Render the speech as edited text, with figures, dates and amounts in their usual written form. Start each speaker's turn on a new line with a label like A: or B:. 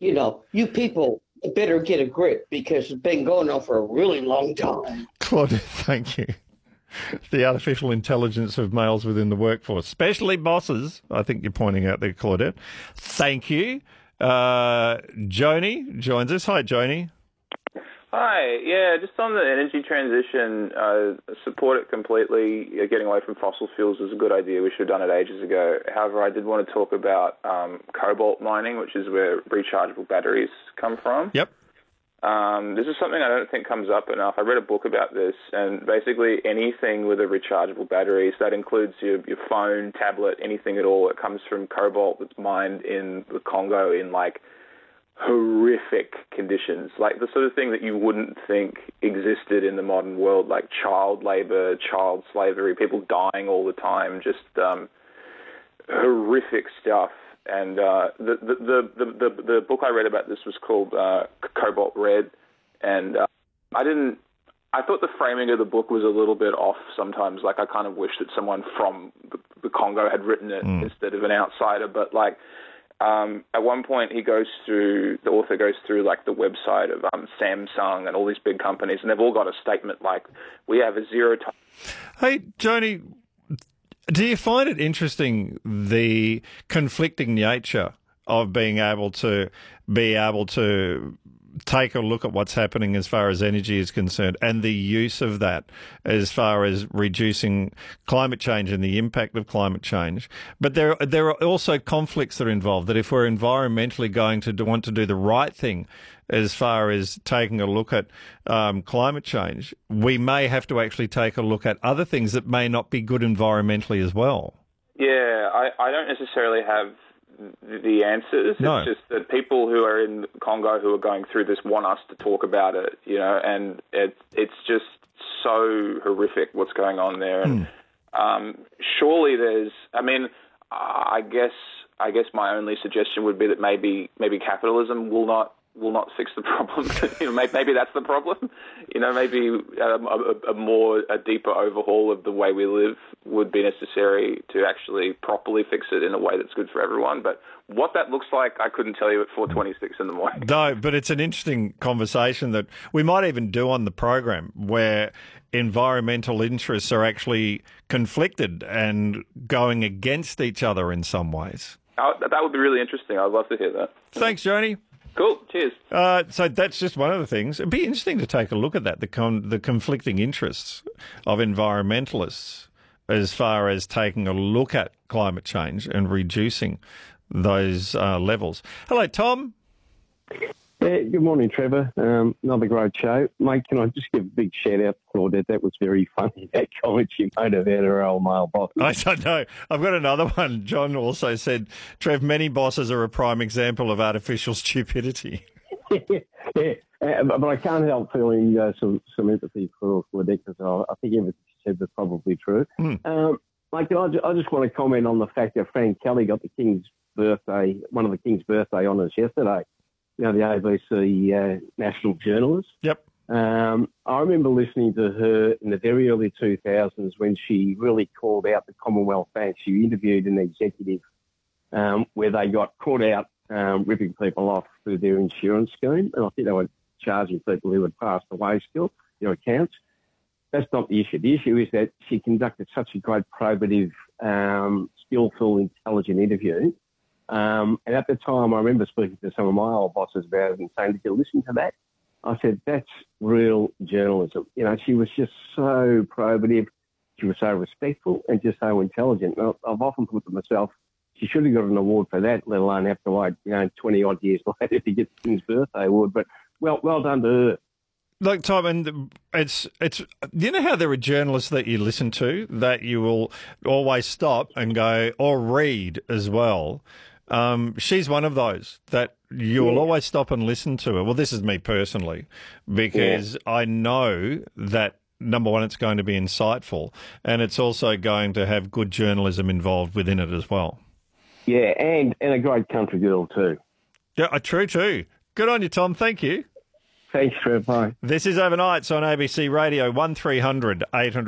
A: you people better get a grip because it's been going on for a really long time.
B: Claudette, thank you. The artificial intelligence of males within the workforce, especially bosses, I think you're pointing out there, Claudette. Thank you. Joni joins us. Hi, Joni.
C: Hi. Yeah, just on the energy transition, I support it completely. Getting away from fossil fuels is a good idea. We should have done it ages ago. However, I did want to talk about cobalt mining, which is where rechargeable batteries come from.
B: Yep.
C: This is something I don't think comes up enough. I read a book about this, and basically anything with a rechargeable battery, so that includes your phone, tablet, anything at all, it comes from cobalt that's mined in the Congo in, like, horrific conditions, like the sort of thing that you wouldn't think existed in the modern world, like child labor, child slavery, people dying all the time, just horrific stuff. And the book I read about this was called Cobalt Red, and I thought the framing of the book was a little bit off sometimes. Like, I kind of wish that someone from the Congo had written it instead of an outsider, but like, at one point, the author goes through like the website of Samsung and all these big companies, and they've all got a statement like, we have a zero.
B: Hey, Joni, do you find it interesting, the conflicting nature of being able to take a look at what's happening as far as energy is concerned, and the use of that as far as reducing climate change and the impact of climate change? But there are also conflicts that are involved, that if we're environmentally going to want to do the right thing as far as taking a look at climate change, we may have to actually take a look at other things that may not be good environmentally as well.
C: Yeah, I don't necessarily have the answers.
B: No.
C: It's just that people who are in Congo who are going through this want us to talk about it, and it's just so horrific what's going on there. And surely I guess my only suggestion would be that maybe capitalism will not fix the problem. Maybe that's the problem. Maybe a deeper overhaul of the way we live would be necessary to actually properly fix it in a way that's good for everyone. But what that looks like, I couldn't tell you at 4:26 in the morning.
B: No, but it's an interesting conversation that we might even do on the program, where environmental interests are actually conflicted and going against each other in some ways.
C: That would be really interesting. I'd love to hear that.
B: Thanks, Joni.
C: Cool. Cheers.
B: So that's just one of the things. It'd be interesting to take a look at that, the conflicting interests of environmentalists as far as taking a look at climate change and reducing those levels. Hello, Tom.
D: Yeah, good morning, Trevor. Another great show. Mate, can I just give a big shout-out to Claudette? That was very funny, that comment you made about her old male boss.
B: I don't know. I've got another one. John also said, Trev, many bosses are a prime example of artificial stupidity.
D: Yeah. But I can't help feeling some empathy for Claudette, because I think everything she said was probably true. Mate, I just want to comment on the fact that Frank Kelly got one of the King's birthday honours yesterday. The ABC national journalist.
B: Yep.
D: I remember listening to her in the very early 2000s when she really called out the Commonwealth Bank. She interviewed an executive where they got caught out ripping people off through their insurance scheme. And I think they were charging people who had passed away still, their accounts. That's not the issue. The issue is that she conducted such a great, probative, skillful, intelligent interview. And at the time, I remember speaking to some of my old bosses about it and saying, did you listen to that? I said, that's real journalism. She was just so probative. She was so respectful and just so intelligent. And I've often thought to myself, she should have got an award for that, let alone have to wait, 20-odd years later to get the King's Birthday Award. But well done to her.
B: Look, Tom, and it's you know how there are journalists that you listen to that you will always stop and go, or read as well. She's one of those that you'll always stop and listen to her. Well, this is me personally, because I know that, number one, it's going to be insightful, and it's also going to have good journalism involved within it as well.
D: Yeah, and a great country girl too.
B: Yeah, true too. Good on you, Tom. Thank you.
D: Thanks, Trev. Bye.
B: This is Overnights on ABC Radio, 1300 800.